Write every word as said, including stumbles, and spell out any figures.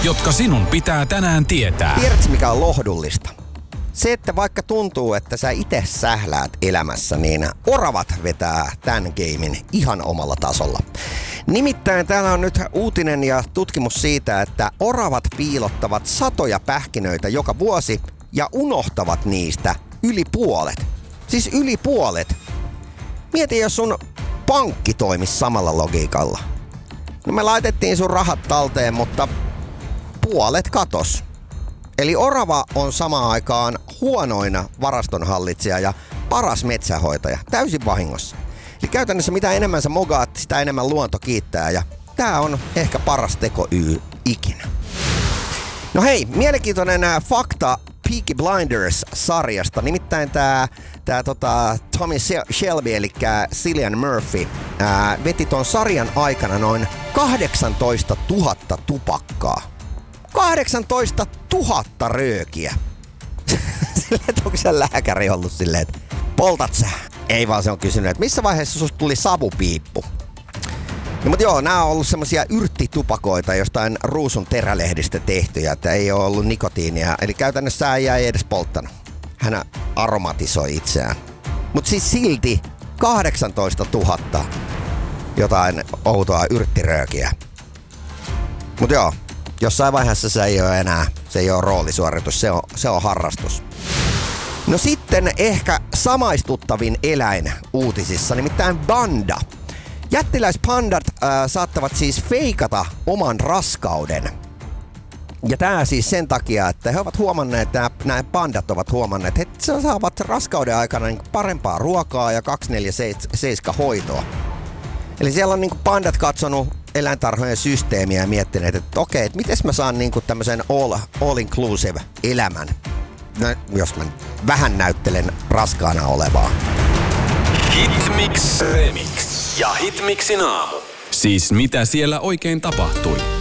jotka sinun pitää tänään tietää. Tiedätkö, mikä on lohdullista? Se, että vaikka tuntuu, että sä itse sähläät elämässä, niin oravat vetää tämän geimin ihan omalla tasolla. Nimittäin täällä on nyt uutinen ja tutkimus siitä, että oravat piilottavat satoja pähkinöitä joka vuosi ja unohtavat niistä yli puolet. Siis yli puolet. Mieti, jos sun pankki toimisi samalla logiikalla. No me laitettiin sun rahat talteen, mutta puolet katos. Eli orava on samaan aikaan huonoina varastonhallitsija ja paras metsähoitaja. Täysin vahingossa. Eli käytännössä mitä enemmän sä mogaat, sitä enemmän luonto kiittää. Ja tää on ehkä paras teko y ikinä. No hei, mielenkiintoinen fakta Peaky Blinders-sarjasta. Nimittäin tää, tää tota, Tommy Shelby, eli Cillian Murphy, ää, veti ton sarjan aikana noin kahdeksantoista tuhatta tupakkaa. kahdeksantoista tuhatta röökiä. Silleen, että onko se lääkäri ollut silleen, että poltat sä? Ei vaan se on kysynyt, että missä vaiheessa susta tuli savupiippu? No mutta joo, nämä on ollut semmosia yrttitupakoita jostain ruusun terälehdistä tehtyjä, että ei ole ollut nikotiinia. Eli käytännössä äijä ei edes polttanut. Hän aromatisoi itseään. Mut siis silti kahdeksantoista tuhatta jotain outoa yrttiröökiä. Mut joo, jossain vaiheessa se ei ole enää, se ei ole roolisuoritus, se on, se on harrastus. No sitten ehkä samaistuttavin eläin uutisissa, nimittäin panda. Jättiläispandat äh, saattavat siis feikata oman raskauden. Ja tää siis sen takia, että he ovat huomanneet, että nämä pandat ovat huomanneet, että he saavat raskauden aikana niin parempaa ruokaa ja kaksikymmentäneljä hoitoa. Eli siellä on niin pandat katsonut eläintarhojen systeemiä ja miettineet, että okei, että miten mä saan niin tämmöisen all, all-inclusive elämän, no, jos mä vähän näyttelen raskaana olevaa. Hitmix Remix ja Hitmixin aamu. Siis mitä siellä oikein tapahtui?